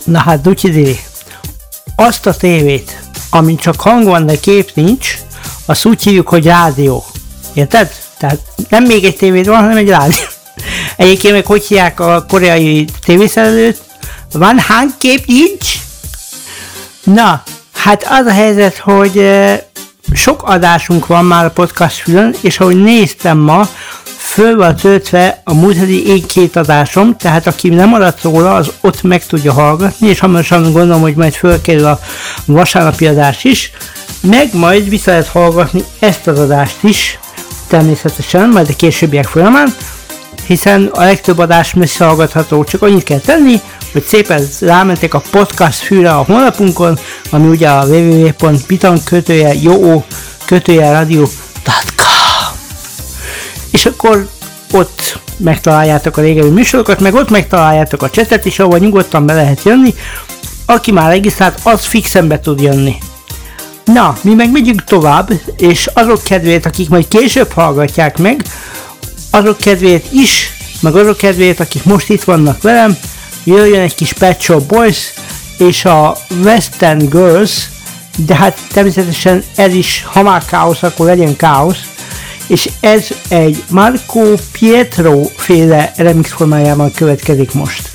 Na hát, Dutyi, azt a tévét, amin csak hang van, de kép nincs, azt úgy hívjuk, hogy rádió. Érted? Tehát nem még egy tévéd van, hanem egy rádió. Egyébként meg hogy hívják a koreai tévészerelőt? Van hang, kép nincs? Na, hát az a helyzet, hogy sok adásunk van már a podcast fülön, és ahogy néztem ma, föl van töltve a múlt heti én 2 adásom, tehát aki nem maradt róla, az ott meg tudja hallgatni, és hamarosan gondolom, hogy majd fölkerül a vasárnapi adás is, meg majd vissza lehet hallgatni ezt az adást is, természetesen, majd a későbbiek folyamán, hiszen a legtöbb adás visszahallgatható, csak annyit kell tenni, hogy szépen rámentek a podcast fülre a honlapunkon, ami ugye a www.bitan-radio.com, és akkor ott megtaláljátok a régebbi műsorokat, meg ott megtaláljátok a chatet is, ahol nyugodtan be lehet jönni. Aki már regisztrált, az fixen be tud jönni. Na, mi meg megyünk tovább, és azok kedvéért, akik majd később hallgatják meg, azok kedvéért is, meg azok kedvéért, akik most itt vannak velem, jöjjön egy kis Pet Shop Boys, és a Western Girls, de hát természetesen ez is, ha már káosz, akkor legyen káosz, és ez egy Marco Pietro féle remix formájában következik most.